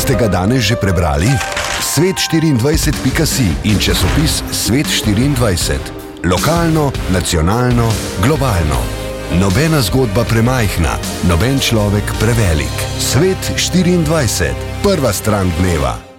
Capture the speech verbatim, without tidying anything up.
Ste ga danes že prebrali? svet štiriindvajset pika si in časopis Svet štiriindvajset. Lokalno, nacionalno, globalno. Nobena zgodba premajhna, noben človek prevelik. Svet štiriindvajset. Prva stran dneva.